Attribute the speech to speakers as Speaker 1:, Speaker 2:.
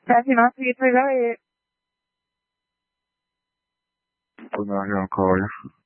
Speaker 1: Passing on to you, go ahead.
Speaker 2: We're not gonna call you.